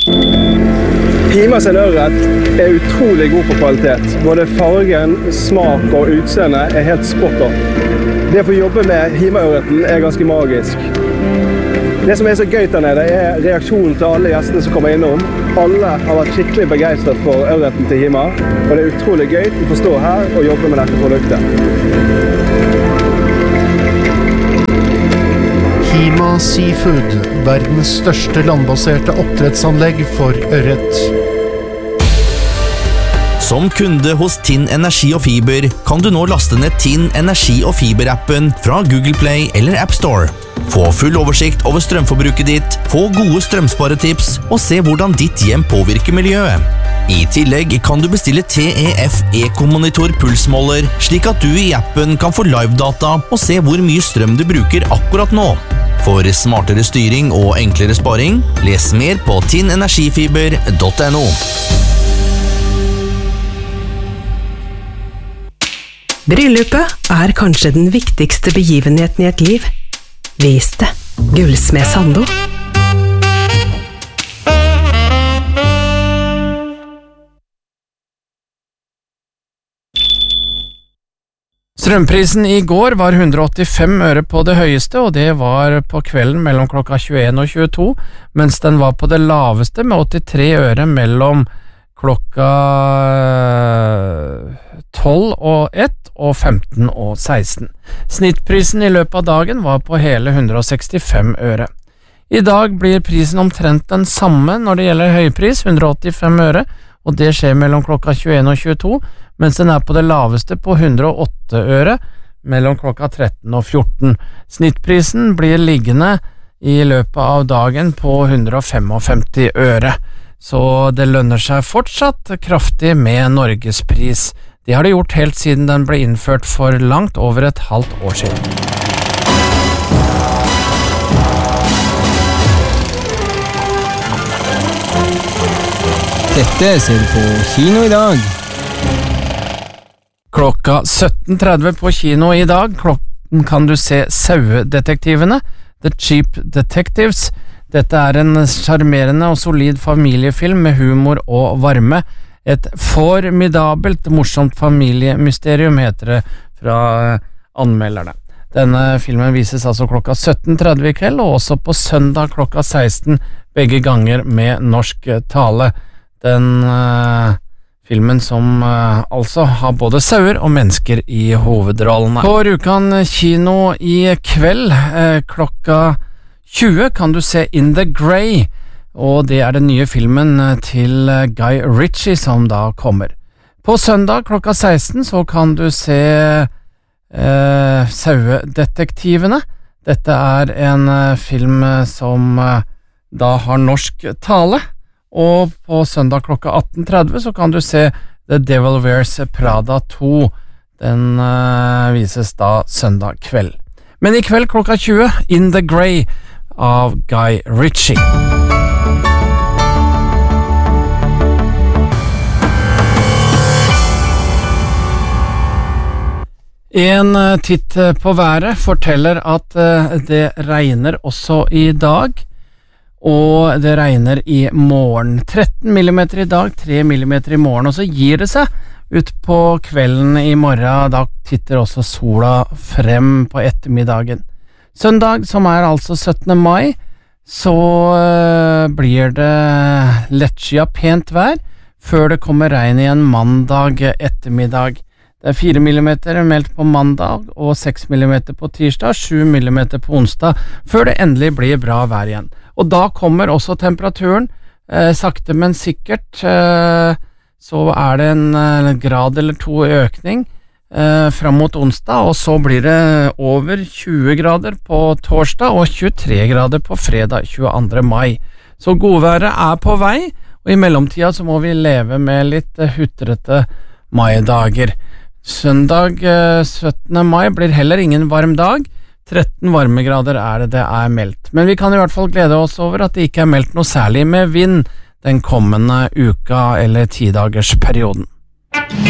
Himas ørret utrolig god på kvalitet. Både fargen, smak og utseende helt spot on. Det å få jobbe med Hima-ørreten ganske magisk. Det som så gøy der nede reaksjonen til alle gjestene som kommer innom. Alle har vært skikkelig begeistret for ørreten til Hima, og det utrolig gøy å få stå her og jobbe med dette produktet. Hima Seafood, verdens største landbaserte oppdrettsanlegg for ørret. Som kunde hos Tinn Energi og Fiber kan du nå laste ned Tinn Energi og Fiber-appen fra Google Play eller App Store. Få full oversikt over strømforbruket ditt, få gode strømsparetips og se hvordan ditt hjem påvirker miljøet. I tillegg kan du bestille TEF Eco-monitor pulsmåler, slik at du i appen kan få live-data og se hvor mye strøm du bruker akkurat nå. For smartere styring og enklere sparing, les mer på tinnenergifiber.no. Bryllupet kanskje den viktigste begivenheten i et liv. Vis det. Gullsmed Sando. Strømprisen i går var 185 øre på det høyeste, og det var på kvelden mellom klokka 21 og 22, mens den var på det laveste med 83 øre mellom klokka 12 og 1 og 15 og 16. Snittprisen i løpet av dagen var på hele 165 øre. I dag blir prisen omtrent den samme når det gjelder høypris, 185 øre, og det skjer mellom klokka 21 og 22, mens den på det laveste på 108 øre mellom klokka 13 og 14. Snittprisen blir liggende i løpet av dagen på 155 øre, så det lønner seg fortsatt kraftig med Norgespris. Det har det gjort helt siden den ble innført for langt over et halvt år siden. Dette ser du på kino i dag. Klokka 17.30 på kino i dag kan du se Sauedetektivene, The Cheap Detectives. Dette en charmerende og solid familiefilm med humor og varme. Et formidabelt, morsomt familiemysterium heter det fra anmelderne. Denne filmen vises altså klokka 17.30 i kveld, og også på søndag klokka 16, begge ganger med norsk tale. Den filmen som altså har både sauer og mennesker i hovedrollene. På Rjukan kino i kveld klokka 20 kan du se In the Grey, og det den nye filmen til Guy Ritchie som da kommer. På søndag klokka 16 så kan du se Sauedetektivene. Dette en film som da har norsk tale, og på søndag klokka 18.30 så kan du se The Devil Wears Prada 2. Den vises da søndag kveld. Men i kveld klokka 20, In the Grey av Guy Ritchie. En titt på været forteller at det regner også i dag, og det regner i morgen. 13 millimeter i dag, 3 millimeter i morgen, og så gir det seg ut på kvelden i morgen. Da titter også sola frem på ettermiddagen. Søndag, som altså 17. mai, så blir det lettskyet pent vær, før det kommer regn igjen mandag ettermiddag. Det 4 millimeter meldt på mandag, og 6 millimeter på tirsdag, 7 millimeter på onsdag, før det endelig blir bra vær igjen. Og da kommer også temperaturen, sakte men sikkert, så det en grad eller to økning fram mot onsdag, og så blir det over 20 grader på torsdag og 23 grader på fredag 22. mai. Så godværet på vei, og i mellomtida så må vi leve med litt hutrete maidager. Søndag 17. mai blir heller ingen varm dag. 13 varmegrader det meldt. Men vi kan i hvert fall glede oss over at det ikke meldt noe særlig med vind den kommende uka eller 10-dagersperioden.